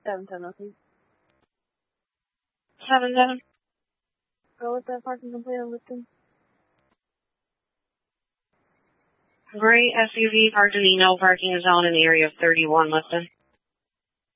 710, okay. 7-7. Go with that parking complaint on Lipton. Gray SUV parked in the no parking zone in the area of 31 Lipton.